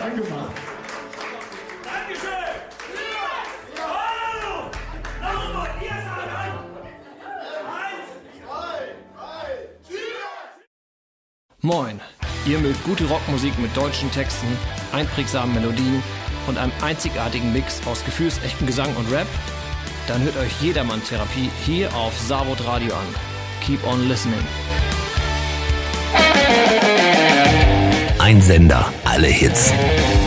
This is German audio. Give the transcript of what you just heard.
angemacht. Dankeschön! Hallo! Nochmal, ihr sagt an! 1, 2, 3, Cheers! Moin, ihr mögt gute Rockmusik mit deutschen Texten, einprägsamen Melodien und einem einzigartigen Mix aus gefühlsechtem Gesang und Rap? Dann hört euch Jedermann-Therapie hier auf Savod Radio an. Keep on listening. Ein Sender, alle Hits.